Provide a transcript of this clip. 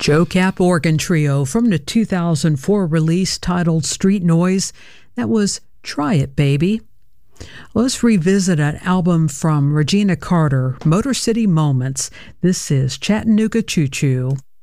Joe Cap Organ Trio from the 2004 release titled Street Noise. That was Try It, Baby. Let's revisit an album from Regina Carter, Motor City Moments. This is Chattanooga Choo Choo.